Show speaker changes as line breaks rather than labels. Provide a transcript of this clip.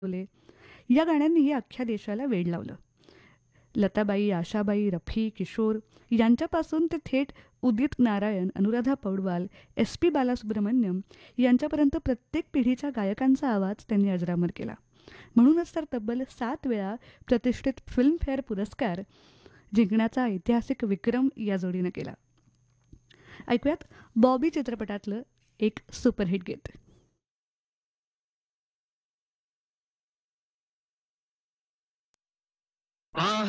बोले या गाण्यांनीही अख्ख्या देशाला वेड लावलं. लताबाई, आशाबाई, रफी, किशोर यांच्यापासून ते थेट उदित नारायण, अनुराधा पौडवाल, एस पी बालासुब्रमण्यम यांच्यापर्यंत प्रत्येक पिढीच्या गायकांचा आवाज त्यांनी अजरामर केला. म्हणूनच तर तब्बल 7 वेळा प्रतिष्ठित फिल्मफेअर पुरस्कार जिंकण्याचा ऐतिहासिक विक्रम या जोडीनं केला. ऐकूयात बॉबी चित्रपटातलं एक सुपरहिट गीत.
आह